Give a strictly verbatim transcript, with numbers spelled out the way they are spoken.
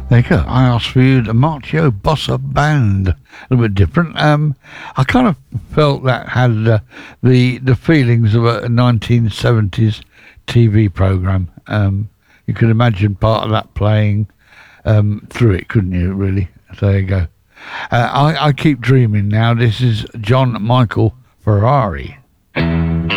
There you go. I asked for you the Marcio Bossa Band. A little bit different. Um, I kind of felt that had uh, the the feelings of a nineteen seventies T V program. Um, you could imagine part of that playing um, through it, couldn't you? Really. So there you go. Uh, I, I keep dreaming now. This is John Michael Ferrari.